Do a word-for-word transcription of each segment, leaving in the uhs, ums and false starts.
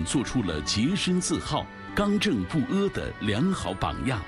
做出了洁身自好、刚正不阿的良好榜样。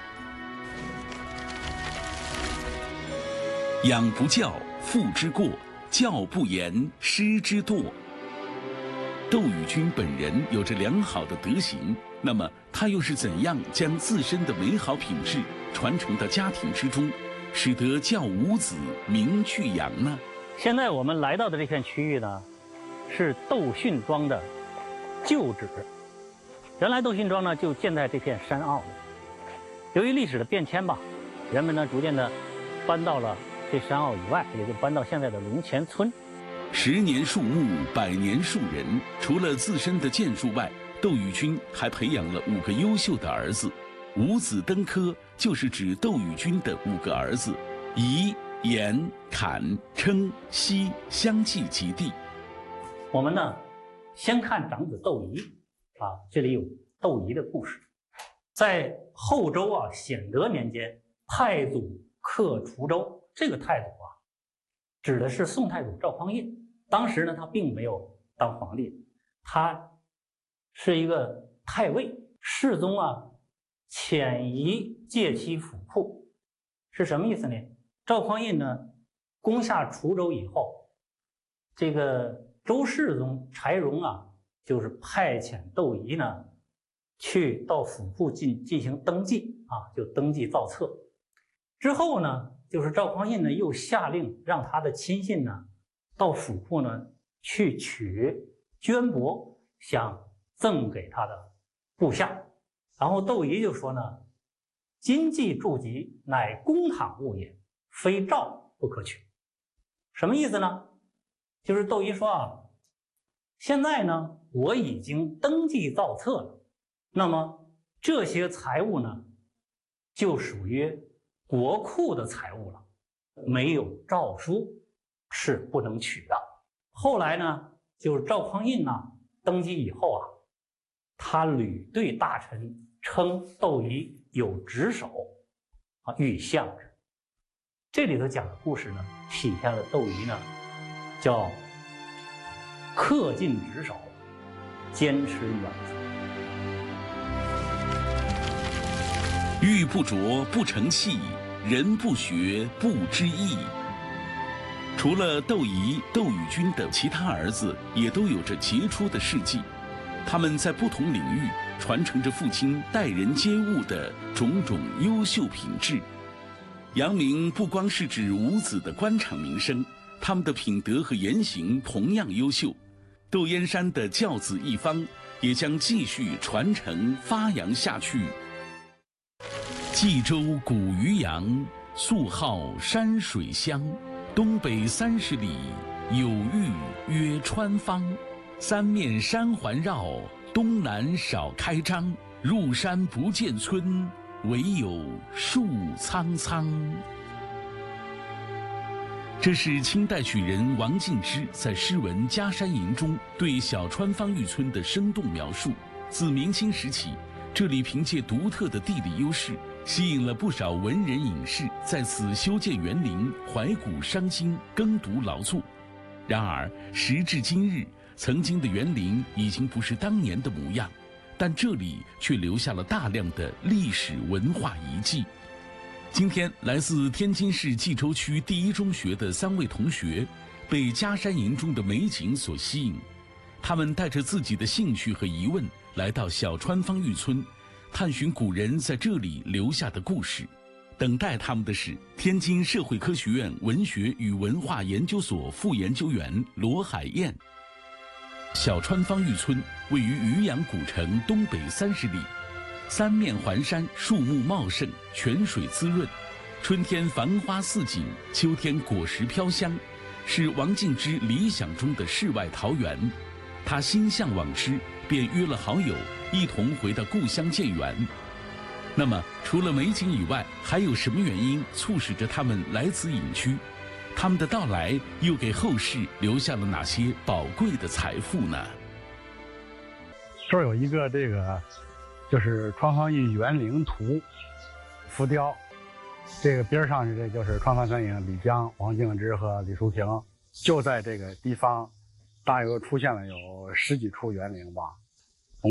养不教，父之过；教不严，师之惰。窦禹君本人有着良好的德行，那么他又是怎样将自身的美好品质传承到家庭之中，使得教五子名俱扬呢？ 现在我们来到的这片区域呢，是窦训庄的旧址。原来窦训庄呢就建在这片山坳里，由于历史的变迁吧，人们呢逐渐的搬到了这山坳以外，也就搬到现在的龙前村。 十年树木，百年树人。除了自身的建树外，窦禹君还培养了五个优秀的儿子。五子登科就是指窦禹君的五个儿子仪、颜、侃、称、西相继及第。 我们呢，先看长子窦仪啊，这里有窦仪的故事。在后周啊，显德年间，太祖克滁州。这个太祖啊，指的是宋太祖赵匡胤。当时呢，他并没有当皇帝，他是一个太尉。世宗啊，遣仪借其府库，是什么意思呢？赵匡胤呢，攻下滁州以后，这个周世宗柴荣啊，就是派遣窦仪呢，去到府库进进行登记啊，就登记造册。之后呢，就是赵匡胤呢又下令让他的亲信呢到府库呢去取绢帛，想赠给他的部下。然后窦仪就说呢：“今既筑籍，乃公堂物也，非诏不可取。”什么意思呢？就是窦仪说啊，现在呢我已经登记造册了，那么这些财物呢就属于国库的财物了，没有诏书是不能取的。后来呢，就是赵匡胤呢登基以后啊，他屡对大臣称窦仪有职守啊，欲相之。这里头讲的故事呢，体现了窦仪呢叫恪尽职守，坚持原则。 玉不琢不成器，人不学不知义。除了窦仪、窦禹君的其他儿子也都有着杰出的事迹，他们在不同领域传承着父亲待人接物的种种优秀品质。扬名不光是指五子的官场名声，他们的品德和言行同样优秀。窦燕山的教子一方也将继续传承发扬下去。冀州古渔阳，素号山水乡。东北三十里，有域曰川芳。三面山环绕，东南少开张。入山不见村，唯有树苍苍。这是清代曲人王敬之在诗文《家山吟》中对小川芳峪村的生动描述。自明清时起，这里凭借独特的地理优势，吸引了不少文人隐士在此修建园林，怀古伤今，耕读劳作。然而时至今日，曾经的园林已经不是当年的模样，但这里却留下了大量的历史文化遗迹。今天来自天津市蓟州区第一中学的三位同学被《家山吟》中的美景所吸引，他们带着自己的兴趣和疑问来到小川芳峪村，探寻古人在这里留下的故事。等待他们的是天津社会科学院文学与文化研究所副研究员罗海燕。小川芳峪村位于渔阳古城东北三十里，三面环山，树木茂盛，泉水滋润，春天繁花似锦，秋天果实飘香，是王敬之理想中的世外桃源。他心向往之，便约了好友一同回到故乡建园。那么除了美景以外，还有什么原因促使着他们来此隐居？他们的到来又给后世留下了哪些宝贵的财富呢？ 这儿有一个这个就是川芳峪园陵图浮雕，这个边上是这就是川芳三影李江、王敬之和李叔平，就在这个地方大约出现了有十几处园陵吧。